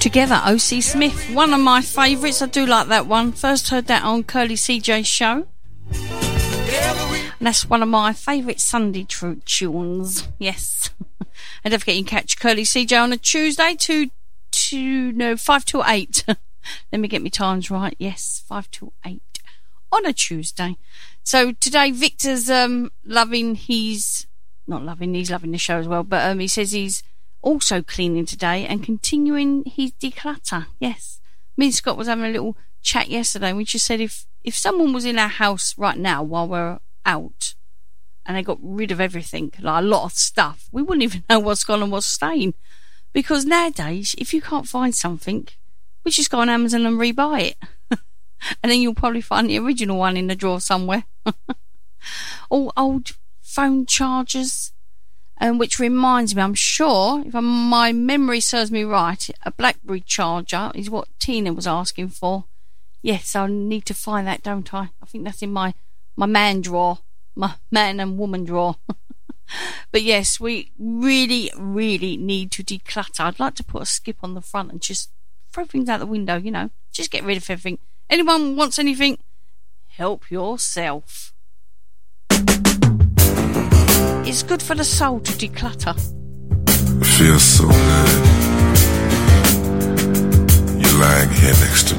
Together, O.C. Smith, one of my favourites. I do like that one. First heard that on Curly CJ's show. And that's one of my favourite Sunday tunes. Yes. And don't forget you can catch Curly CJ on a Tuesday 5 till 8. Let me get my times right. Yes, 5 till 8 on a Tuesday. So today Victor's loving the show as well, but he says he's also cleaning today and continuing his declutter. Yes. Me and Scott was having a little chat yesterday and we just said if someone was in our house right now while we're out and they got rid of everything, like a lot of stuff, we wouldn't even know what's gone and what's staying. Because nowadays, if you can't find something, we just go on Amazon and rebuy it. And then you'll probably find the original one in the drawer somewhere. All old phone chargers. Which reminds me, I'm sure, if my memory serves me right, a BlackBerry charger is what Tina was asking for. Yes, I need to find that, don't I? I think that's in my man drawer, my man and woman drawer. But yes, we really, really need to declutter. I'd like to put a skip on the front and just throw things out the window, just get rid of everything. Anyone wants anything? Help yourself. It's good for the soul to declutter. It feels so good. You're lying here next to me.